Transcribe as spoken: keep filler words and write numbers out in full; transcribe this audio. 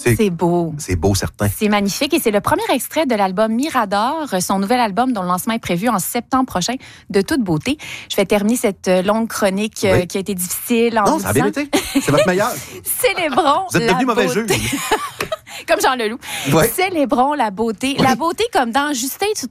C'est, c'est beau. C'est beau, certain. C'est magnifique et c'est le premier extrait de l'album Mirador, son nouvel album dont le lancement est prévu en septembre prochain, de toute beauté. Je vais terminer cette longue chronique oui. euh, qui a été difficile en Non, vous ça a bien été. C'est votre meilleur. Célébrons Vous êtes devenu mauvais juge. Comme Jean Leloup. Ouais. Célébrons la beauté. Oui. La beauté comme dans Justin, tu